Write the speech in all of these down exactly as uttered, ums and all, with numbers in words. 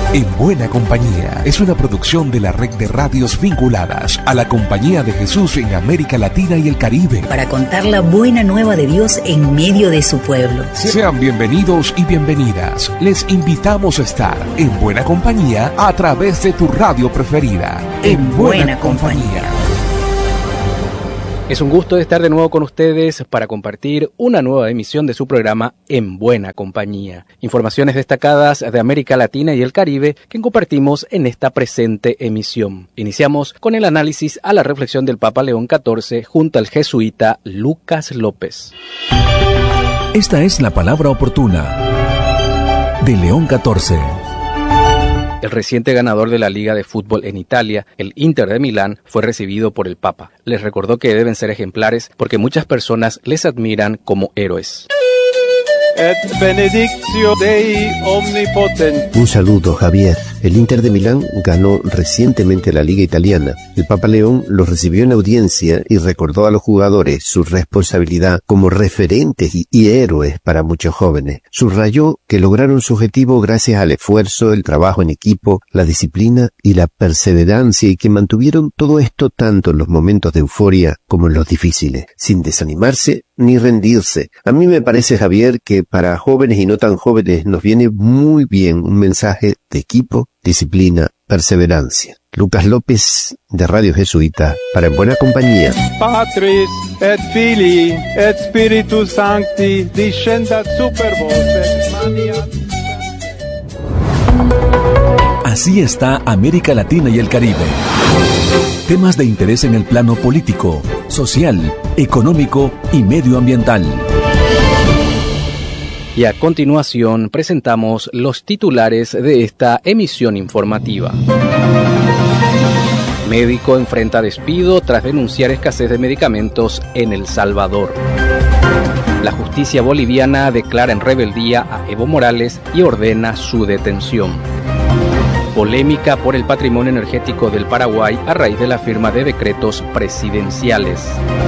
En Buena Compañía es una producción de la red de radios vinculadas a la Compañía de Jesús en América Latina y el Caribe. Para contar la buena nueva de Dios en medio de su pueblo. Sean bienvenidos y bienvenidas. Les invitamos a estar en Buena Compañía a través de tu radio preferida. En, en Buena, buena Compañía. compañía. Es un gusto estar de nuevo con ustedes para compartir una nueva emisión de su programa En Buena Compañía. Informaciones destacadas de América Latina y el Caribe que compartimos en esta presente emisión. Iniciamos con el análisis a la reflexión del Papa León catorce junto al jesuita Lucas López. Esta es la palabra oportuna de León catorce. El reciente ganador de la Liga de Fútbol en Italia, el Inter de Milán, fue recibido por el Papa. Les recordó que deben ser ejemplares porque muchas personas les admiran como héroes. Et benedictio Dei omnipotenti. Un saludo, Javier. El Inter de Milán ganó recientemente la Liga Italiana. El Papa León los recibió en audiencia y recordó a los jugadores su responsabilidad como referentes y, y héroes para muchos jóvenes. Subrayó que lograron su objetivo gracias al esfuerzo, el trabajo en equipo, la disciplina y la perseverancia, y que mantuvieron todo esto tanto en los momentos de euforia como en los difíciles, sin desanimarse ni rendirse. A mí me parece, Javier, que para jóvenes y no tan jóvenes nos viene muy bien un mensaje de equipo, disciplina, perseverancia. Lucas López, de Radio Jesuita, para En Buena Compañía. Patris et Filii et Spiritus Sancti descendat super vos et maniat. Así está América Latina y el Caribe. Temas de interés en el plano político, social, económico y medioambiental. Y a continuación presentamos los titulares de esta emisión informativa. Médico enfrenta despido tras denunciar escasez de medicamentos en El Salvador. La justicia boliviana declara en rebeldía a Evo Morales y ordena su detención. Polémica por el patrimonio energético del Paraguay a raíz de la firma de decretos presidenciales.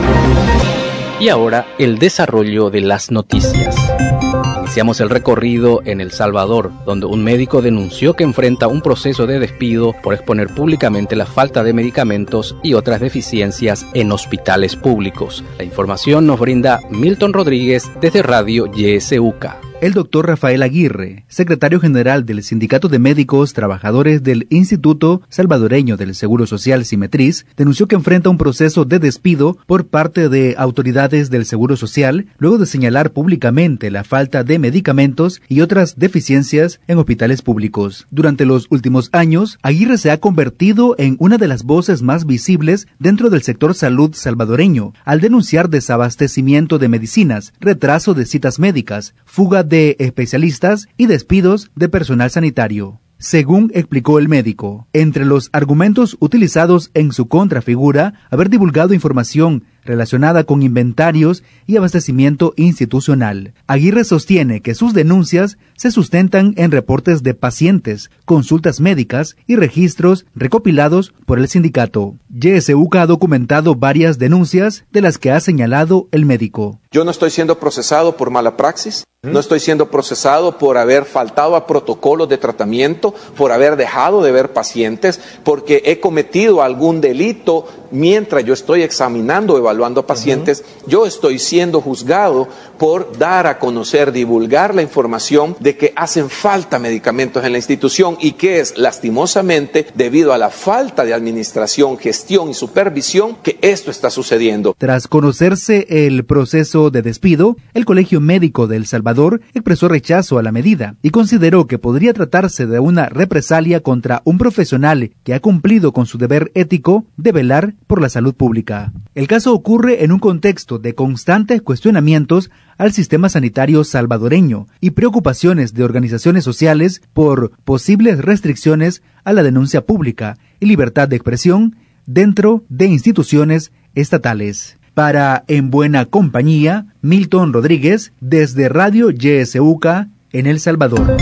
Y ahora, el desarrollo de las noticias. Iniciamos el recorrido en El Salvador, donde un médico denunció que enfrenta un proceso de despido por exponer públicamente la falta de medicamentos y otras deficiencias en hospitales públicos. La información nos brinda Milton Rodríguez desde Radio Y S U K. El doctor Rafael Aguirre, secretario general del Sindicato de Médicos Trabajadores del Instituto Salvadoreño del Seguro Social Simetriz, denunció que enfrenta un proceso de despido por parte de autoridades del Seguro Social, luego de señalar públicamente la falta de medicamentos y otras deficiencias en hospitales públicos. Durante los últimos años, Aguirre se ha convertido en una de las voces más visibles dentro del sector salud salvadoreño, al denunciar desabastecimiento de medicinas, retraso de citas médicas, fuga de especialistas y despidos de personal sanitario. Según explicó el médico, entre los argumentos utilizados en su contrafigura, haber divulgado información relacionada con inventarios y abastecimiento institucional. Aguirre sostiene que sus denuncias se sustentan en reportes de pacientes, consultas médicas y registros recopilados por el sindicato. Y S U K ha documentado varias denuncias de las que ha señalado el médico. Yo no estoy siendo procesado por mala praxis, no estoy siendo procesado por haber faltado a protocolos de tratamiento, por haber dejado de ver pacientes, porque he cometido algún delito mientras yo estoy examinando, evaluando a pacientes. Uh-huh. Yo estoy siendo juzgado por dar a conocer, divulgar la información de que hacen falta medicamentos en la institución y que es lastimosamente debido a la falta de administración, gestión y supervisión que esto está sucediendo. Tras conocerse el proceso de despido, el Colegio Médico de El Salvador expresó rechazo a la medida y consideró que podría tratarse de una represalia contra un profesional que ha cumplido con su deber ético de velar por la salud pública. El caso ocurre en un contexto de constantes cuestionamientos al sistema sanitario salvadoreño y preocupaciones de organizaciones sociales por posibles restricciones a la denuncia pública y libertad de expresión dentro de instituciones estatales. Para En Buena Compañía, Milton Rodríguez, desde Radio Y S U K en El Salvador.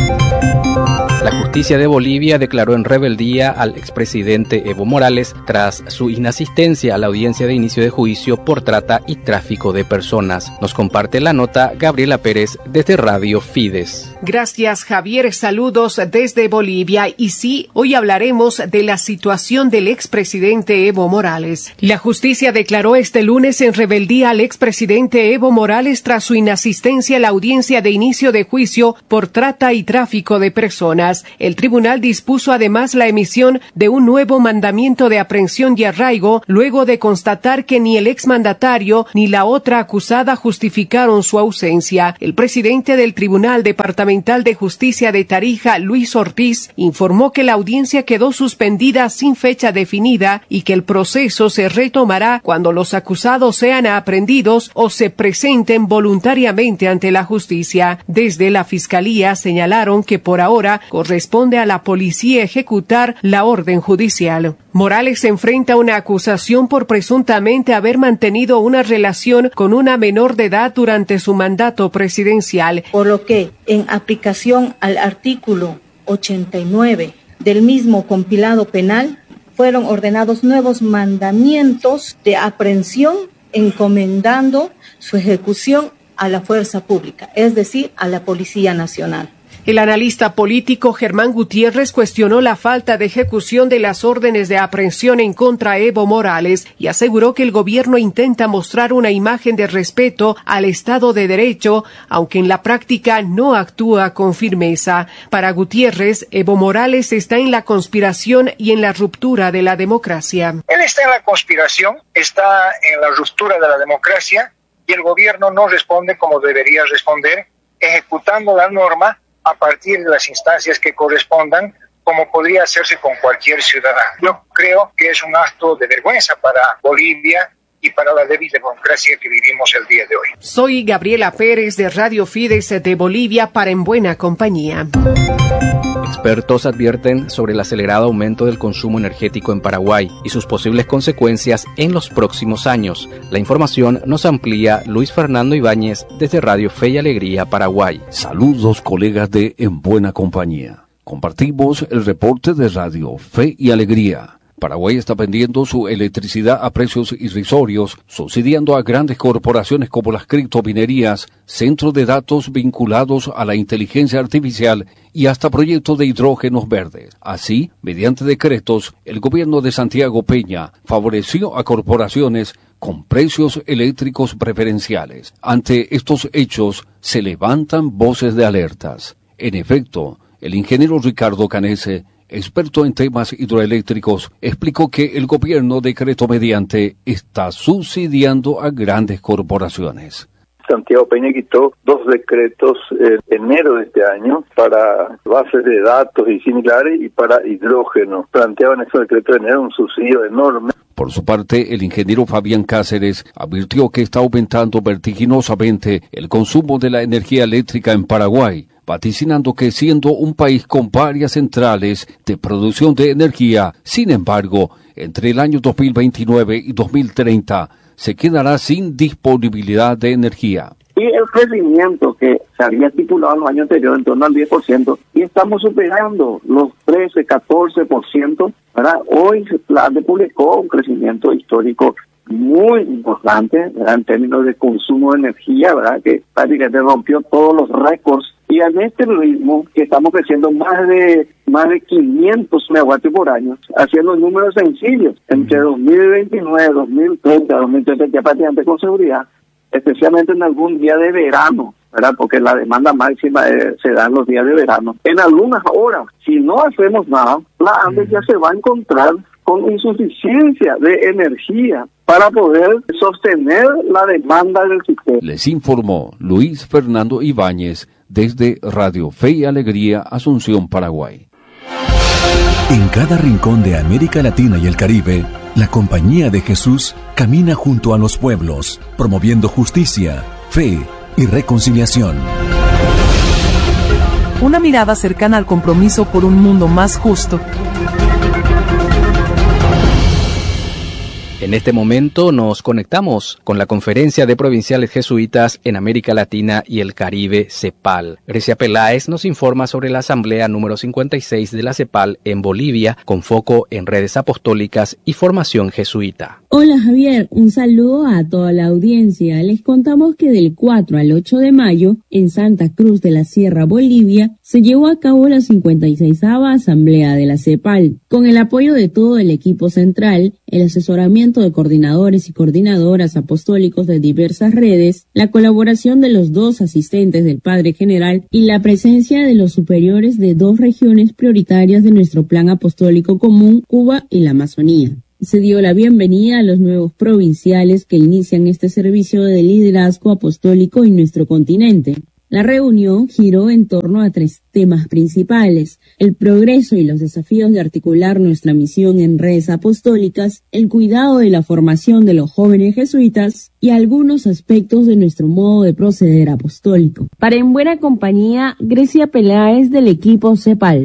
La justicia de Bolivia declaró en rebeldía al expresidente Evo Morales tras su inasistencia a la audiencia de inicio de juicio por trata y tráfico de personas. Nos comparte la nota Gabriela Pérez desde Radio Fides. Gracias, Javier. Saludos desde Bolivia. Y sí, hoy hablaremos de la situación del expresidente Evo Morales. La justicia declaró este lunes en rebeldía al expresidente Evo Morales tras su inasistencia a la audiencia de inicio de juicio por trata y tráfico de personas. El tribunal dispuso además la emisión de un nuevo mandamiento de aprehensión y arraigo luego de constatar que ni el exmandatario ni la otra acusada justificaron su ausencia. El presidente del Tribunal Departamental de Justicia de Tarija, Luis Ortiz, informó que la audiencia quedó suspendida sin fecha definida y que el proceso se retomará cuando los acusados sean aprehendidos o se presenten voluntariamente ante la justicia. Desde la Fiscalía señalaron que por ahora corresponde a la policía ejecutar la orden judicial. Morales enfrenta una acusación por presuntamente haber mantenido una relación con una menor de edad durante su mandato presidencial. Por lo que, en aplicación al artículo ochenta y nueve del mismo compilado penal, fueron ordenados nuevos mandamientos de aprehensión encomendando su ejecución a la fuerza pública, es decir, a la Policía Nacional. El analista político Germán Gutiérrez cuestionó la falta de ejecución de las órdenes de aprehensión en contra de Evo Morales y aseguró que el gobierno intenta mostrar una imagen de respeto al Estado de Derecho, aunque en la práctica no actúa con firmeza. Para Gutiérrez, Evo Morales está en la conspiración y en la ruptura de la democracia. Él está en la conspiración, está en la ruptura de la democracia y el gobierno no responde como debería responder, ejecutando la norma a partir de las instancias que correspondan, como podría hacerse con cualquier ciudadano. Yo creo que es un acto de vergüenza para Bolivia y para la débil democracia que vivimos el día de hoy. Soy Gabriela Pérez de Radio Fides de Bolivia para En Buena Compañía. Expertos advierten sobre el acelerado aumento del consumo energético en Paraguay y sus posibles consecuencias en los próximos años. La información nos amplía Luis Fernando Ibáñez desde Radio Fe y Alegría, Paraguay. Saludos, colegas de En Buena Compañía. Compartimos el reporte de Radio Fe y Alegría. Paraguay está vendiendo su electricidad a precios irrisorios, subsidiando a grandes corporaciones como las criptominerías, centros de datos vinculados a la inteligencia artificial y hasta proyectos de hidrógenos verdes. Así, mediante decretos, el gobierno de Santiago Peña favoreció a corporaciones con precios eléctricos preferenciales. Ante estos hechos, se levantan voces de alertas. En efecto, el ingeniero Ricardo Canese, experto en temas hidroeléctricos, explicó que el gobierno decreto mediante está subsidiando a grandes corporaciones. Santiago Peña quitó dos decretos en enero de este año para bases de datos y similares y para hidrógeno. Planteaban esos decretos de enero un subsidio enorme. Por su parte, el ingeniero Fabián Cáceres advirtió que está aumentando vertiginosamente el consumo de la energía eléctrica en Paraguay, vaticinando que siendo un país con varias centrales de producción de energía, sin embargo, entre el año dos mil veintinueve y dos mil treinta, se quedará sin disponibilidad de energía. Y el crecimiento que se había estipulado en los años anteriores en torno al diez por ciento, y estamos superando los trece, catorce por ciento, ¿verdad? Hoy la ANDE publicó un crecimiento histórico muy importante, ¿verdad? En términos de consumo de energía, ¿verdad? Que prácticamente rompió todos los récords. Y en este ritmo, que estamos creciendo más de más de quinientos megavatios por año, haciendo números sencillos, entre dos mil veintinueve, dos mil treinta, dos mil treinta, ya prácticamente con seguridad, especialmente en algún día de verano, ¿verdad? Porque la demanda máxima eh, se da en los días de verano. En algunas horas, si no hacemos nada, la ANDE ya se va a encontrar con insuficiencia de energía para poder sostener la demanda del sistema. Les informó Luis Fernando Ibáñez desde Radio Fe y Alegría, Asunción, Paraguay. En cada rincón de América Latina y el Caribe, la Compañía de Jesús camina junto a los pueblos, promoviendo justicia, fe y reconciliación. Una mirada cercana al compromiso por un mundo más justo. En este momento nos conectamos con la Conferencia de Provinciales Jesuitas en América Latina y el Caribe, CEPAL. Grecia Peláez nos informa sobre la asamblea número cincuenta y seis de la CEPAL en Bolivia, con foco en redes apostólicas y formación jesuita. Hola Javier, un saludo a toda la audiencia. Les contamos que del cuatro al ocho de mayo, en Santa Cruz de la Sierra, Bolivia, se llevó a cabo la cincuenta y seisava asamblea de la CEPAL, con el apoyo de todo el equipo central, el asesoramiento de coordinadores y coordinadoras apostólicos de diversas redes, la colaboración de los dos asistentes del Padre General y la presencia de los superiores de dos regiones prioritarias de nuestro Plan Apostólico Común, Cuba y la Amazonía. Se dio la bienvenida a los nuevos provinciales que inician este servicio de liderazgo apostólico en nuestro continente. La reunión giró en torno a tres temas principales: el progreso y los desafíos de articular nuestra misión en redes apostólicas, el cuidado de la formación de los jóvenes jesuitas y algunos aspectos de nuestro modo de proceder apostólico. Para En Buena Compañía, Grecia Peláez del equipo CEPAL.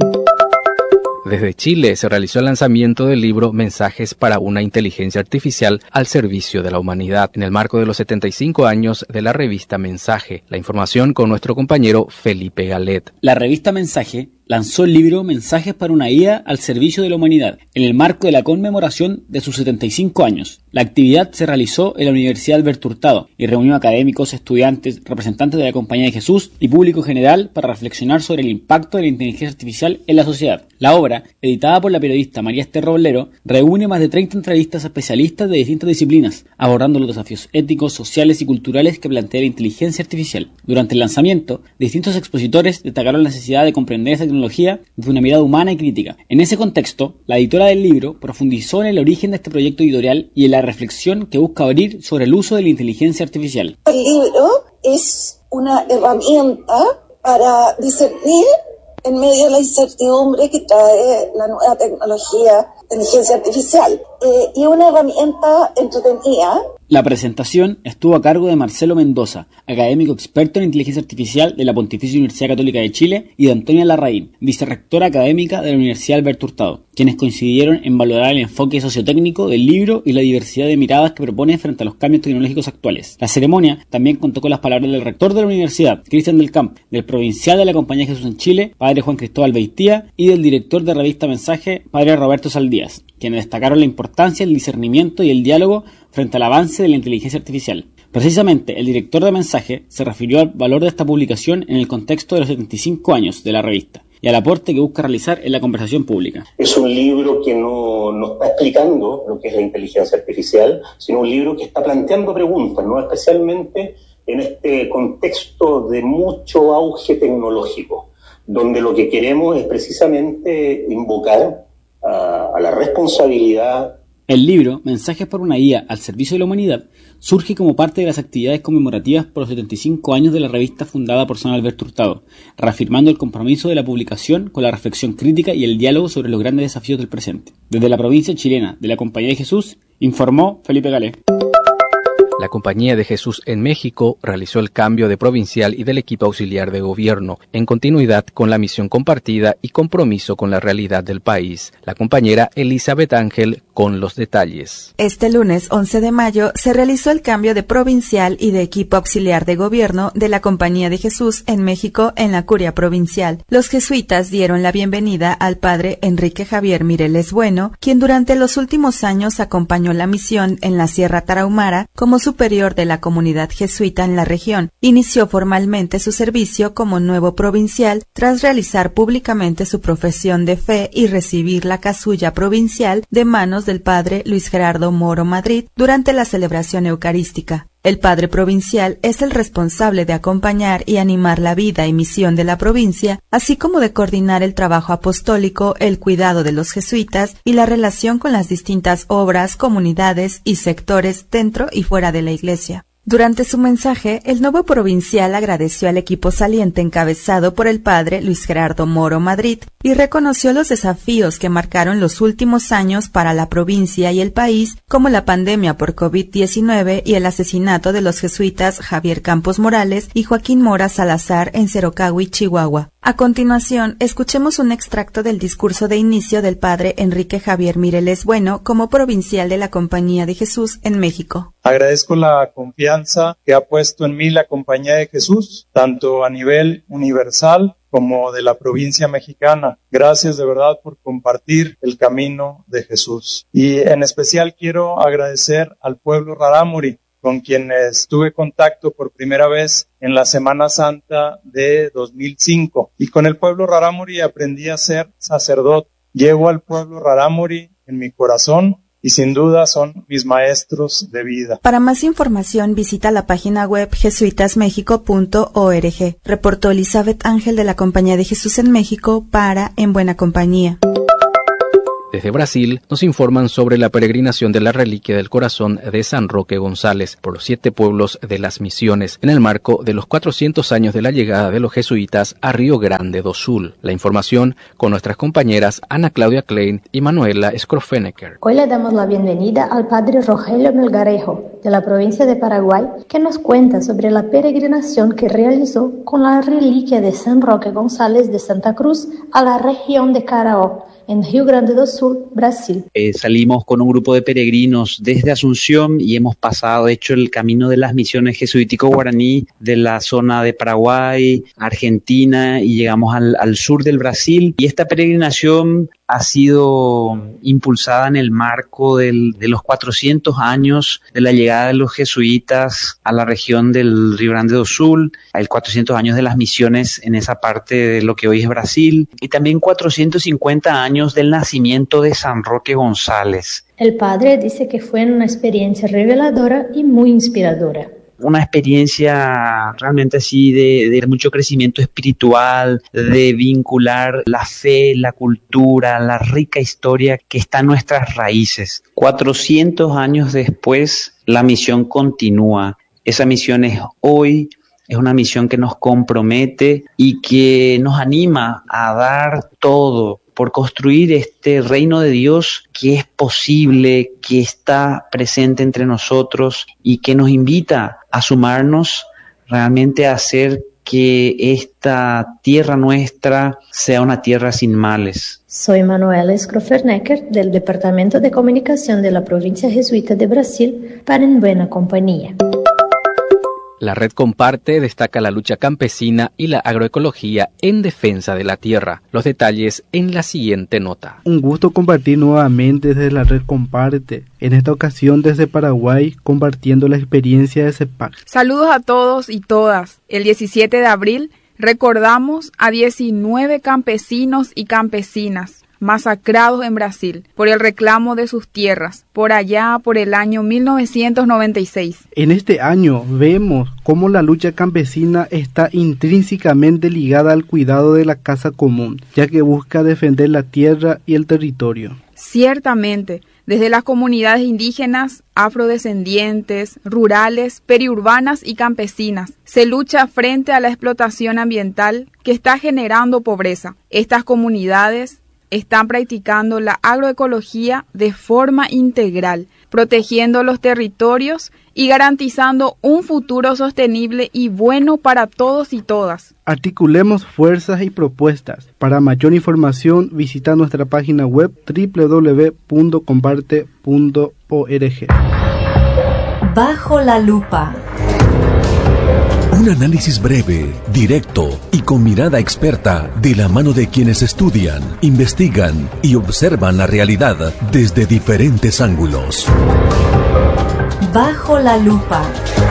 Desde Chile se realizó el lanzamiento del libro Mensajes para una inteligencia artificial al servicio de la humanidad, en el marco de los setenta y cinco años de la revista Mensaje. La información con nuestro compañero Felipe Galet. La revista Mensaje lanzó el libro Mensajes para una I A al servicio de la humanidad, en el marco de la conmemoración de sus setenta y cinco años. La actividad se realizó en la Universidad Alberto Hurtado y reunió a académicos, estudiantes, representantes de la Compañía de Jesús y público general para reflexionar sobre el impacto de la inteligencia artificial en la sociedad. La obra, editada por la periodista María Esther Roblero, reúne más de treinta entrevistas a especialistas de distintas disciplinas, abordando los desafíos éticos, sociales y culturales que plantea la inteligencia artificial. Durante el lanzamiento, distintos expositores destacaron la necesidad de comprender esta tecnología desde una mirada humana y crítica. En ese contexto, la editora del libro profundizó en el origen de este proyecto editorial y en la reflexión que busca abrir sobre el uso de la inteligencia artificial. El libro es una herramienta para discernir en medio de la incertidumbre que trae la nueva tecnología de inteligencia artificial. Eh, y una herramienta entretenida. La presentación estuvo a cargo de Marcelo Mendoza, académico experto en inteligencia artificial de la Pontificia Universidad Católica de Chile, y de Antonia Larraín, vicerrectora académica de la Universidad Alberto Hurtado, quienes coincidieron en valorar el enfoque sociotécnico del libro y la diversidad de miradas que propone frente a los cambios tecnológicos actuales. La ceremonia también contó con las palabras del rector de la universidad, Cristian del Camp, del provincial de la Compañía de Jesús en Chile, Padre Juan Cristóbal Beitía, y del director de revista Mensaje, Padre Roberto Saldías, quienes destacaron la importancia del discernimiento y el diálogo frente al avance de la inteligencia artificial. Precisamente, el director de Mensaje se refirió al valor de esta publicación en el contexto de los setenta y cinco años de la revista y al aporte que busca realizar en la conversación pública. Es un libro que no, no está explicando lo que es la inteligencia artificial, sino un libro que está planteando preguntas, ¿no? Especialmente en este contexto de mucho auge tecnológico, donde lo que queremos es precisamente invocar a, a la responsabilidad. El libro, Mensajes por una I A al servicio de la humanidad, surge como parte de las actividades conmemorativas por los setenta y cinco años de la revista fundada por San Alberto Hurtado, reafirmando el compromiso de la publicación con la reflexión crítica y el diálogo sobre los grandes desafíos del presente. Desde la provincia chilena de la Compañía de Jesús, informó Felipe Galé. La Compañía de Jesús en México realizó el cambio de provincial y del equipo auxiliar de gobierno, en continuidad con la misión compartida y compromiso con la realidad del país. La compañera Elizabeth Ángel con los detalles. Este lunes once de mayo se realizó el cambio de provincial y de equipo auxiliar de gobierno de la Compañía de Jesús en México en la Curia Provincial. Los jesuitas dieron la bienvenida al padre Enrique Javier Mireles Bueno, quien durante los últimos años acompañó la misión en la Sierra Tarahumara como superior de la comunidad jesuita en la región. Inició formalmente su servicio como nuevo provincial tras realizar públicamente su profesión de fe y recibir la casulla provincial de manos del padre Luis Gerardo Moro Madrid durante la celebración eucarística. El padre provincial es el responsable de acompañar y animar la vida y misión de la provincia, así como de coordinar el trabajo apostólico, el cuidado de los jesuitas y la relación con las distintas obras, comunidades y sectores dentro y fuera de la Iglesia. Durante su mensaje, el nuevo provincial agradeció al equipo saliente encabezado por el padre Luis Gerardo Moro Madrid y reconoció los desafíos que marcaron los últimos años para la provincia y el país, como la pandemia por COVID diecinueve y el asesinato de los jesuitas Javier Campos Morales y Joaquín Mora Salazar en Cerocagui, Chihuahua. A continuación, escuchemos un extracto del discurso de inicio del padre Enrique Javier Mireles Bueno como provincial de la Compañía de Jesús en México. Agradezco la confianza que ha puesto en mí la Compañía de Jesús, tanto a nivel universal como de la provincia mexicana. Gracias de verdad por compartir el camino de Jesús. Y en especial quiero agradecer al pueblo rarámuri, con quienes tuve contacto por primera vez en la Semana Santa de dos mil cinco. Y con el pueblo rarámuri aprendí a ser sacerdote. Llevo al pueblo rarámuri en mi corazón y sin duda son mis maestros de vida. Para más información visita la página web jesuitas mexico punto org. Reportó Elizabeth Ángel de la Compañía de Jesús en México para En Buena Compañía. Desde Brasil nos informan sobre la peregrinación de la reliquia del corazón de San Roque González por los siete pueblos de las misiones en el marco de los cuatrocientos años de la llegada de los jesuitas a Río Grande do Sul. La información con nuestras compañeras Ana Claudia Klein y Manuela Scrofenecker. Hoy le damos la bienvenida al padre Rogelio Melgarejo de la provincia de Paraguay, que nos cuenta sobre la peregrinación que realizó con la reliquia de San Roque González de Santa Cruz a la región de Caraó, en Río Grande do Sul, Brasil. Eh, salimos con un grupo de peregrinos desde Asunción y hemos pasado, de hecho, el camino de las misiones jesuítico-guaraní de la zona de Paraguay, Argentina, y llegamos al, al sur del Brasil. Y esta peregrinación ha sido impulsada en el marco del, de los cuatrocientos años de la llegada de los jesuitas a la región del Río Grande do Sul, el cuatrocientos años de las misiones en esa parte de lo que hoy es Brasil, y también cuatrocientos cincuenta años del nacimiento de San Roque González. El padre dice que fue una experiencia reveladora y muy inspiradora. Una experiencia realmente así de, de mucho crecimiento espiritual, de vincular la fe, la cultura, la rica historia que está en nuestras raíces. cuatrocientos años después, la misión continúa. Esa misión es hoy, es una misión que nos compromete y que nos anima a dar todo por construir este reino de Dios que es posible, que está presente entre nosotros y que nos invita a sumarnos realmente a hacer que esta tierra nuestra sea una tierra sin males. Soy Manuela Scrofenecker del Departamento de Comunicación de la Provincia Jesuita de Brasil para En Buena Compañía. La red Comparte destaca la lucha campesina y la agroecología en defensa de la tierra. Los detalles en la siguiente nota. Un gusto compartir nuevamente desde la red Comparte, en esta ocasión desde Paraguay, compartiendo la experiencia de CEPAC. Saludos a todos y todas. El diecisiete de abril recordamos a diecinueve campesinos y campesinas masacrados en Brasil por el reclamo de sus tierras, por allá por el año mil novecientos noventa y seis. En este año vemos cómo la lucha campesina está intrínsecamente ligada al cuidado de la casa común, ya que busca defender la tierra y el territorio. Ciertamente, desde las comunidades indígenas, afrodescendientes, rurales, periurbanas y campesinas, se lucha frente a la explotación ambiental que está generando pobreza. Estas comunidades están practicando la agroecología de forma integral, protegiendo los territorios y garantizando un futuro sostenible y bueno para todos y todas. Articulemos fuerzas y propuestas. Para mayor información, visita nuestra página web doble u doble u doble u punto comparte punto org. Bajo la lupa. Un análisis breve, directo y con mirada experta de la mano de quienes estudian, investigan y observan la realidad desde diferentes ángulos. Bajo la lupa.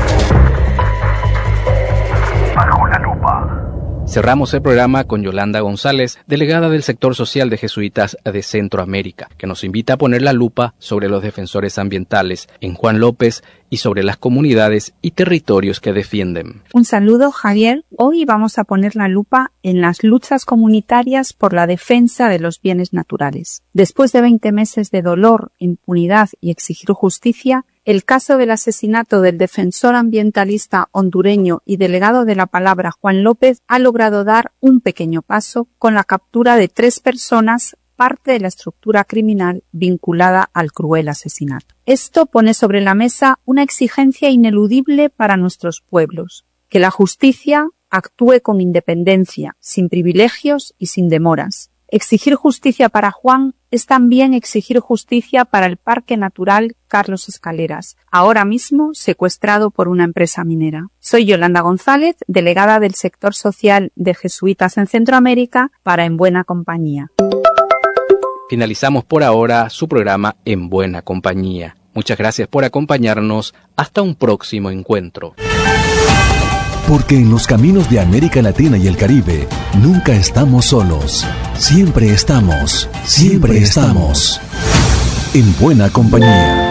Bajo la lupa. Cerramos el programa con Yolanda González, delegada del sector social de Jesuitas de Centroamérica, que nos invita a poner la lupa sobre los defensores ambientales en Juan López y sobre las comunidades y territorios que defienden. Un saludo, Javier. Hoy vamos a poner la lupa en las luchas comunitarias por la defensa de los bienes naturales. Después de veinte meses de dolor, impunidad y exigir justicia, el caso del asesinato del defensor ambientalista hondureño y delegado de la palabra Juan López ha logrado dar un pequeño paso con la captura de tres personas, parte de la estructura criminal vinculada al cruel asesinato. Esto pone sobre la mesa una exigencia ineludible para nuestros pueblos: que la justicia actúe con independencia, sin privilegios y sin demoras. Exigir justicia para Juan es también exigir justicia para el Parque Natural Carlos Escaleras, ahora mismo secuestrado por una empresa minera. Soy Yolanda González, delegada del sector social de Jesuitas en Centroamérica para En Buena Compañía. Finalizamos por ahora su programa En Buena Compañía. Muchas gracias por acompañarnos. Hasta un próximo encuentro. Porque en los caminos de América Latina y el Caribe nunca estamos solos. Siempre estamos, siempre estamos en buena compañía.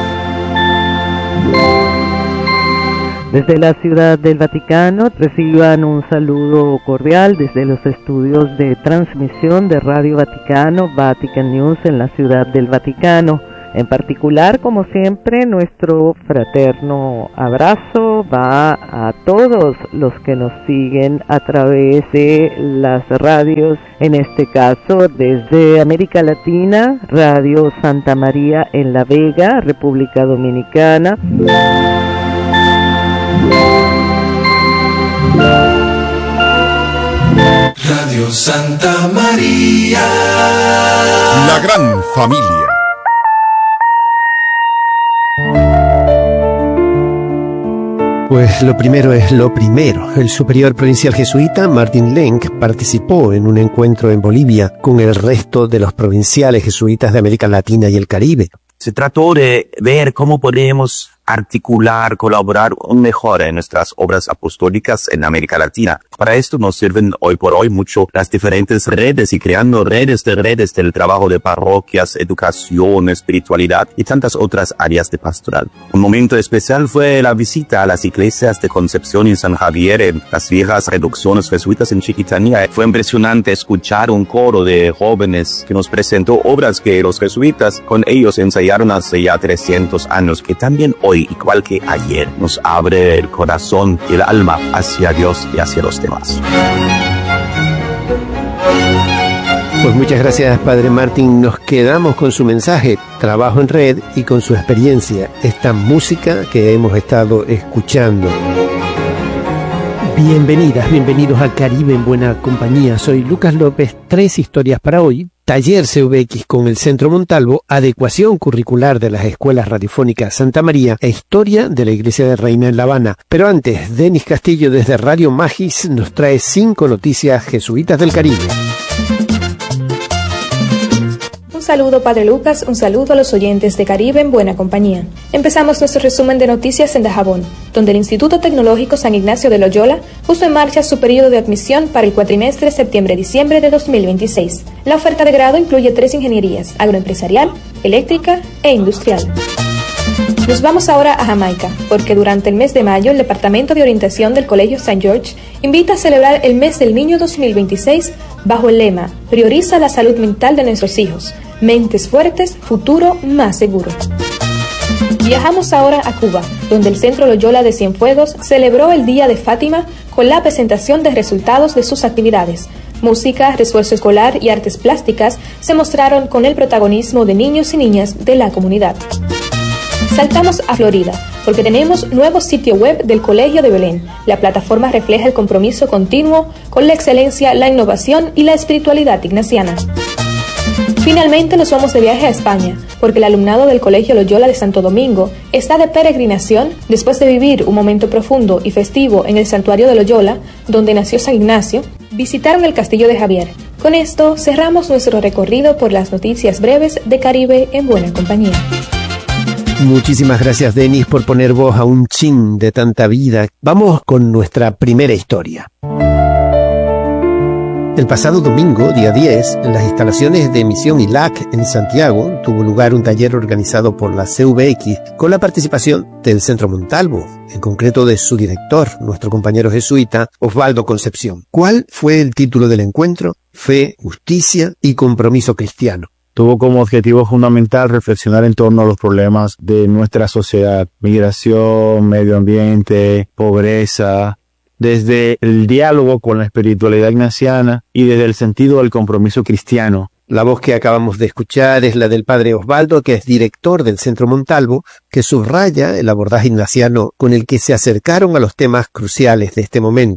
Desde la Ciudad del Vaticano reciban un saludo cordial desde los estudios de transmisión de Radio Vaticano, Vatican News en la Ciudad del Vaticano. En particular, como siempre, nuestro fraterno abrazo va a todos los que nos siguen a través de las radios, en este caso desde América Latina, Radio Santa María en La Vega, República Dominicana. Radio Santa María, la gran familia. Pues lo primero es lo primero. El superior provincial jesuita Martin Lenk participó en un encuentro en Bolivia con el resto de los provinciales jesuitas de América Latina y el Caribe. Se trató de ver cómo podemos articular, colaborar aún mejor en nuestras obras apostólicas en América Latina. Para esto nos sirven hoy por hoy mucho las diferentes redes y creando redes de redes del trabajo de parroquias, educación, espiritualidad y tantas otras áreas de pastoral. Un momento especial fue la visita a las iglesias de Concepción y San Javier en las viejas reducciones jesuitas en Chiquitanía. Fue impresionante escuchar un coro de jóvenes que nos presentó obras que los jesuitas con ellos ensayaron hace ya trescientos años, que también hoy, igual que ayer, nos abre el corazón y el alma hacia Dios y hacia los demás. Pues muchas gracias, Padre Martín. Nos quedamos con su mensaje, trabajo en red, y con su experiencia, esta música que hemos estado escuchando. Bienvenidas, bienvenidos al Caribe en Buena Compañía. Soy Lucas López. Tres historias para hoy. Taller C V X con el Centro Montalvo, adecuación curricular de las escuelas radiofónicas Santa María e historia de la Iglesia de Reina en La Habana. Pero antes, Denis Castillo desde Radio Magis nos trae cinco noticias jesuitas del Caribe. Un saludo, Padre Lucas, un saludo a los oyentes de Caribe en Buena Compañía. Empezamos nuestro resumen de noticias en Dajabón, donde el Instituto Tecnológico San Ignacio de Loyola puso en marcha su periodo de admisión para el cuatrimestre septiembre-diciembre de dos mil veintiséis. La oferta de grado incluye tres ingenierías: agroempresarial, eléctrica e industrial. Nos vamos ahora a Jamaica, porque durante el mes de mayo el Departamento de Orientación del Colegio Saint George invita a celebrar el Mes del Niño dos mil veintiséis bajo el lema "Prioriza la salud mental de nuestros hijos. Mentes fuertes, futuro más seguro". Viajamos ahora a Cuba, donde el Centro Loyola de Cienfuegos celebró el Día de Fátima con la presentación de resultados de sus actividades. Música, refuerzo escolar y artes plásticas se mostraron con el protagonismo de niños y niñas de la comunidad. Saltamos a Florida, porque tenemos nuevo sitio web del Colegio de Belén. La plataforma refleja el compromiso continuo con la excelencia, la innovación y la espiritualidad ignaciana. Finalmente nos vamos de viaje a España, porque el alumnado del Colegio Loyola de Santo Domingo está de peregrinación después de vivir un momento profundo y festivo en el santuario de Loyola, donde nació San Ignacio. Visitaron el Castillo de Javier. Con esto cerramos nuestro recorrido por las noticias breves de Caribe en Buena Compañía. Muchísimas gracias, Denis, por poner voz a un chin de tanta vida. Vamos con nuestra primera historia. El pasado domingo, día diez, en las instalaciones de Misión I L A C en Santiago, tuvo lugar un taller organizado por la C V X con la participación del Centro Montalvo, en concreto de su director, nuestro compañero jesuita, Osvaldo Concepción. ¿Cuál fue el título del encuentro? Fe, justicia y compromiso cristiano. Tuvo como objetivo fundamental reflexionar en torno a los problemas de nuestra sociedad: migración, medio ambiente, pobreza, desde el diálogo con la espiritualidad ignaciana y desde el sentido del compromiso cristiano. La voz que acabamos de escuchar es la del padre Osvaldo, que es director del Centro Montalvo, que subraya el abordaje ignaciano con el que se acercaron a los temas cruciales de este momento.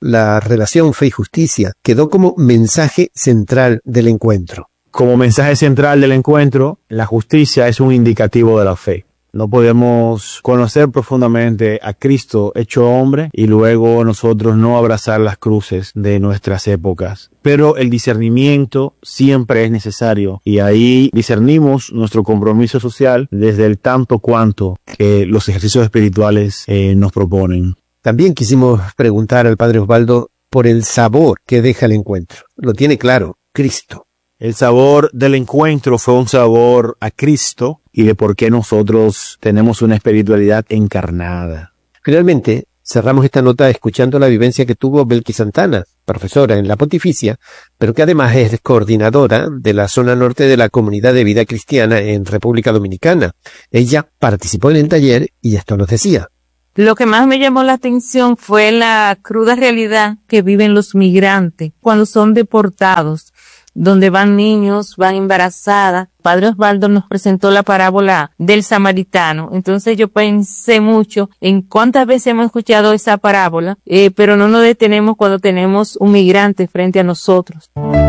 la relación fe y justicia quedó como mensaje central del encuentro. Como mensaje central del encuentro, la justicia es un indicativo de la fe. No podemos conocer profundamente a Cristo hecho hombre y luego nosotros no abrazar las cruces de nuestras épocas. Pero el discernimiento siempre es necesario y ahí discernimos nuestro compromiso social desde el tanto cuanto que los ejercicios espirituales eh, nos proponen. También quisimos preguntar al Padre Osvaldo por el sabor que deja el encuentro. Lo tiene claro, Cristo. El sabor del encuentro fue un sabor a Cristo y de por qué nosotros tenemos una espiritualidad encarnada. Finalmente, cerramos esta nota escuchando la vivencia que tuvo Belkis Santana, profesora en la Pontificia, pero que además es coordinadora de la zona norte de la Comunidad de Vida Cristiana en República Dominicana. Ella participó en el taller y esto nos decía. Lo que más me llamó la atención fue la cruda realidad que viven los migrantes cuando son deportados, donde van niños, van embarazadas. Padre Osvaldo nos presentó la parábola del samaritano. Entonces yo pensé mucho en cuántas veces hemos escuchado esa parábola, eh, pero no nos detenemos cuando tenemos un migrante frente a nosotros.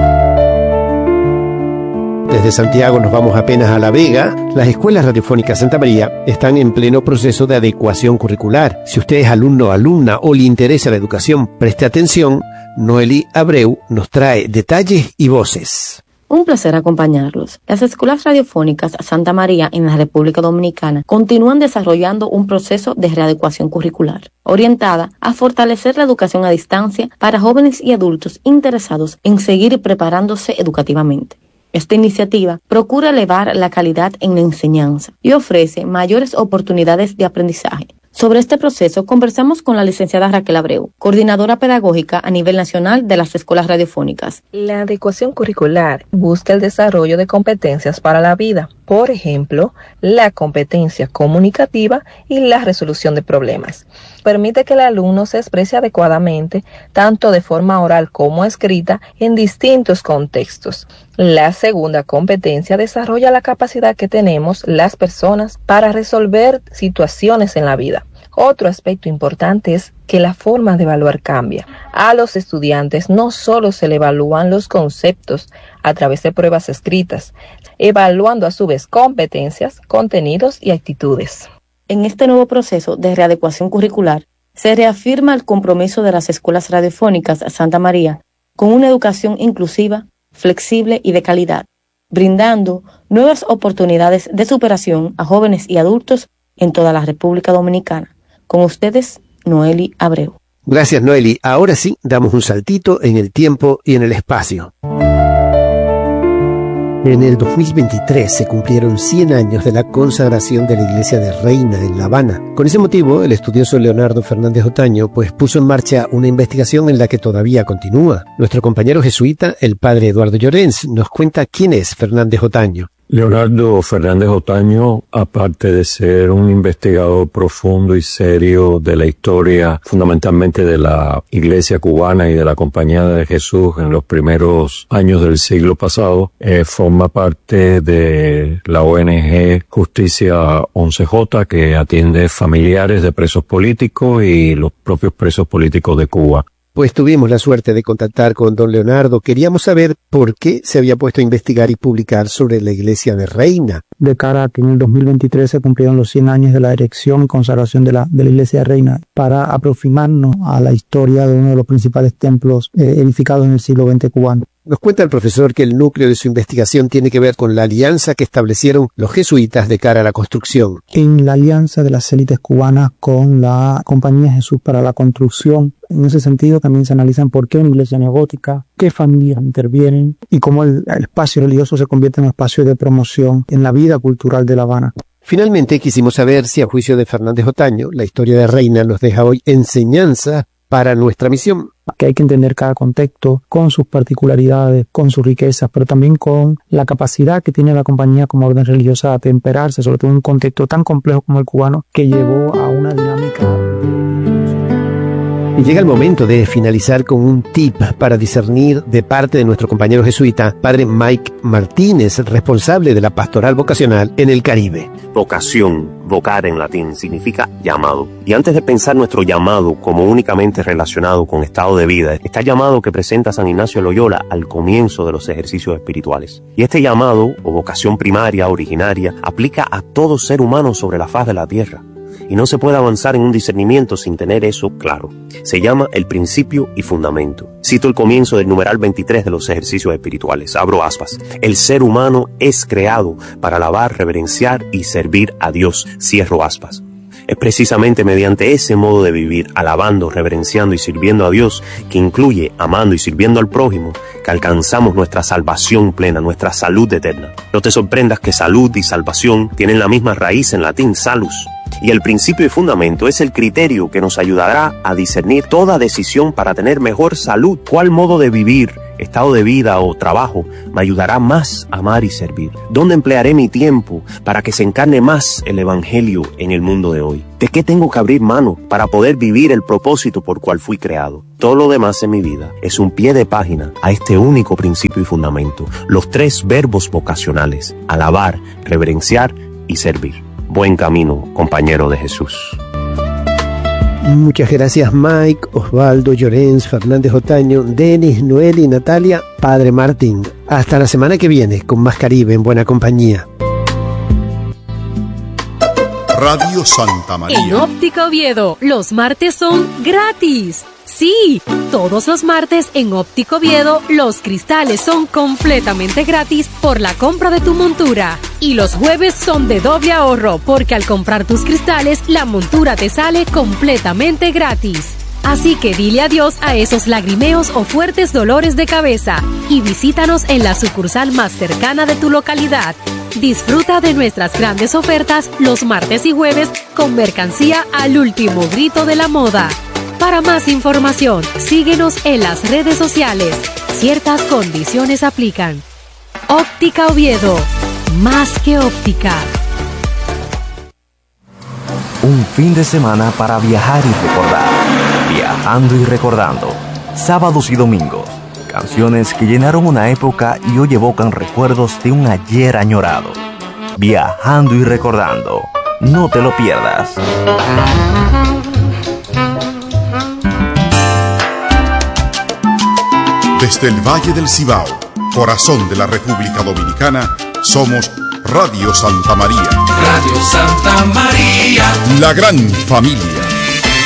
Desde Santiago nos vamos apenas a La Vega. Las escuelas radiofónicas Santa María están en pleno proceso de adecuación curricular. Si usted es alumno o alumna o le interesa la educación, preste atención. Noeli Abreu nos trae detalles y voces. Un placer acompañarlos. Las escuelas radiofónicas Santa María en la República Dominicana continúan desarrollando un proceso de readecuación curricular, orientada a fortalecer la educación a distancia para jóvenes y adultos interesados en seguir preparándose educativamente. Esta iniciativa procura elevar la calidad en la enseñanza y ofrece mayores oportunidades de aprendizaje. Sobre este proceso conversamos con la licenciada Raquel Abreu, coordinadora pedagógica a nivel nacional de las escuelas radiofónicas. La adecuación curricular busca el desarrollo de competencias para la vida, por ejemplo, la competencia comunicativa y la resolución de problemas. Permite que el alumno se exprese adecuadamente, tanto de forma oral como escrita, en distintos contextos. La segunda competencia desarrolla la capacidad que tenemos las personas para resolver situaciones en la vida. Otro aspecto importante es que la forma de evaluar cambia. A los estudiantes no solo se le evalúan los conceptos a través de pruebas escritas, evaluando a su vez competencias, contenidos y actitudes. En este nuevo proceso de readecuación curricular, se reafirma el compromiso de las escuelas radiofónicas Santa María con una educación inclusiva, flexible y de calidad, brindando nuevas oportunidades de superación a jóvenes y adultos en toda la República Dominicana. Con ustedes, Noeli Abreu. Gracias, Noeli. Ahora sí, damos un saltito en el tiempo y en el espacio. En el dos mil veintitrés se cumplieron cien años de la consagración de la iglesia de Reina en La Habana. Con ese motivo, el estudioso Leonardo Fernández Otaño pues puso en marcha una investigación en la que todavía continúa. Nuestro compañero jesuita, el padre Eduardo Llorens, nos cuenta quién es Fernández Otaño. Leonardo Fernández Otaño, aparte de ser un investigador profundo y serio de la historia, fundamentalmente de la Iglesia cubana y de la Compañía de Jesús en los primeros años del siglo pasado, eh, forma parte de la O N G Justicia once J, que atiende familiares de presos políticos y los propios presos políticos de Cuba. Pues tuvimos la suerte de contactar con don Leonardo. Queríamos saber por qué se había puesto a investigar y publicar sobre la iglesia de Reina. De cara a que en el dos mil veintitrés se cumplieron los cien años de la erección y consagración de la, de la iglesia de Reina, para aproximarnos a la historia de uno de los principales templos eh, edificados en el siglo veinte cubano. Nos cuenta el profesor que el núcleo de su investigación tiene que ver con la alianza que establecieron los jesuitas de cara a la construcción. En la alianza de las élites cubanas con la Compañía de Jesús para la construcción, en ese sentido también se analizan por qué una iglesia neogótica, qué familias intervienen y cómo el, el espacio religioso se convierte en un espacio de promoción en la vida cultural de La Habana. Finalmente quisimos saber si, a juicio de Fernández Otaño, la historia de Reina nos deja hoy enseñanza para nuestra misión. Que hay que entender cada contexto con sus particularidades, con sus riquezas, pero también con la capacidad que tiene la compañía como orden religiosa de atemperarse, sobre todo en un contexto tan complejo como el cubano, que llevó a una dinámica. Y llega el momento de finalizar con un tip para discernir de parte de nuestro compañero jesuita, padre Mike Martínez, responsable de la pastoral vocacional en el Caribe. Vocación, vocar en latín, significa llamado. Y antes de pensar nuestro llamado como únicamente relacionado con estado de vida, está el llamado que presenta San Ignacio de Loyola al comienzo de los ejercicios espirituales. Y este llamado, o vocación primaria, originaria, aplica a todo ser humano sobre la faz de la tierra. Y no se puede avanzar en un discernimiento sin tener eso claro. Se llama el principio y fundamento. Cito el comienzo del numeral veintitrés de los ejercicios espirituales. Abro aspas. El ser humano es creado para alabar, reverenciar y servir a Dios. Cierro aspas. Es precisamente mediante ese modo de vivir, alabando, reverenciando y sirviendo a Dios, que incluye amando y sirviendo al prójimo, que alcanzamos nuestra salvación plena, nuestra salud eterna. No te sorprendas que salud y salvación tienen la misma raíz en latín, salus. Y el principio y fundamento es el criterio que nos ayudará a discernir toda decisión para tener mejor salud. ¿Cuál modo de vivir, estado de vida o trabajo me ayudará más a amar y servir? ¿Dónde emplearé mi tiempo para que se encarne más el evangelio en el mundo de hoy? ¿De qué tengo que abrir mano para poder vivir el propósito por cual fui creado? Todo lo demás en mi vida es un pie de página a este único principio y fundamento. Los tres verbos vocacionales: alabar, reverenciar y servir. Buen camino, compañero de Jesús. Muchas gracias, Mike, Osvaldo, Llorens, Fernández Otaño, Denis, Noel y Natalia, padre Martín. Hasta la semana que viene con más Caribe en buena compañía. Radio Santa María. En Óptica Oviedo, los martes son gratis. Sí, todos los martes en Óptica Oviedo, los cristales son completamente gratis por la compra de tu montura. Y los jueves son de doble ahorro, porque al comprar tus cristales, la montura te sale completamente gratis. Así que dile adiós a esos lagrimeos o fuertes dolores de cabeza y visítanos en la sucursal más cercana de tu localidad. Disfruta de nuestras grandes ofertas los martes y jueves con mercancía al último grito de la moda. Para más información, síguenos en las redes sociales. Ciertas condiciones aplican. Óptica Oviedo, más que óptica. Un fin de semana para viajar y recordar. Viajando y recordando. Sábados y domingos. Canciones que llenaron una época y hoy evocan recuerdos de un ayer añorado. Viajando y recordando. No te lo pierdas. Desde el Valle del Cibao, corazón de la República Dominicana, somos Radio Santa María. Radio Santa María. La gran familia.